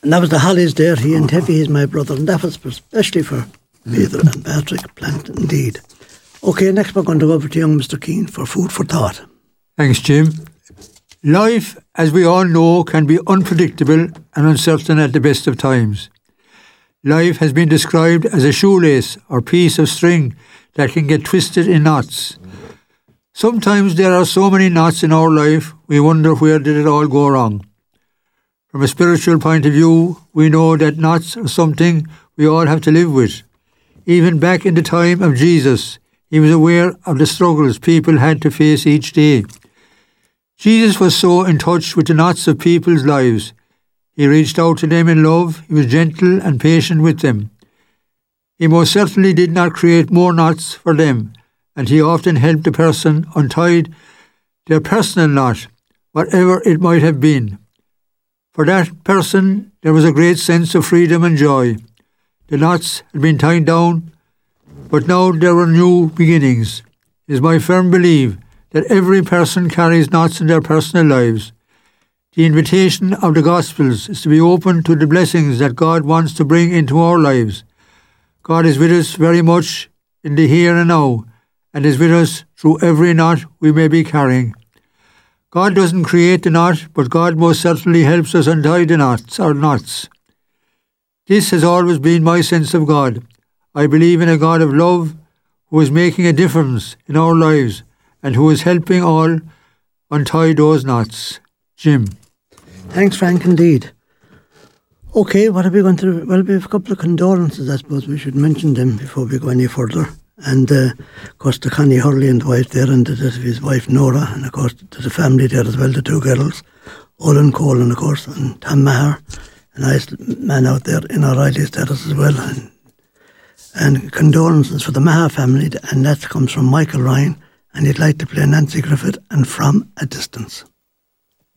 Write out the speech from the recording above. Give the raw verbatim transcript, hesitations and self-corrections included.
And that was the Hollies there. He and Teffy is my brother, and that was especially for Peter and Patrick Plant, indeed. Okay, next we're going to go over to young Mister Keane for food for thought. Thanks, Jim. Life, as we all know, can be unpredictable and uncertain at the best of times. Life has been described as a shoelace or piece of string that can get twisted in knots. Sometimes there are so many knots in our life, we wonder where did it all go wrong. From a spiritual point of view, we know that knots are something we all have to live with. Even back in the time of Jesus, he was aware of the struggles people had to face each day. Jesus was so in touch with the knots of people's lives. He reached out to them in love. He was gentle and patient with them. He most certainly did not create more knots for them, and he often helped the person untie their personal knot, whatever it might have been. For that person, there was a great sense of freedom and joy. The knots had been tied down, but now there were new beginnings. It is my firm belief that every person carries knots in their personal lives. The invitation of the Gospels is to be open to the blessings that God wants to bring into our lives. God is with us very much in the here and now, and is with us through every knot we may be carrying. God doesn't create the knot, but God most certainly helps us untie the knots or knots. This has always been my sense of God. I believe in a God of love who is making a difference in our lives and who is helping all untie those knots. Jim. Thanks, Frank, indeed. Okay, what are we going to do? Well, we have a couple of condolences, I suppose we should mention them before we go any further. And, uh, of course, to Connie Hurley and the wife there, and to his wife Nora, and, of course, to the family there as well, the two girls, Olin Colan, of course, and Tom Maher, a nice man out there in O'Reilly's terrace as well. And, and condolences for the Maher family, and that comes from Michael Ryan, and he'd like to play Nancy Griffith and From a Distance.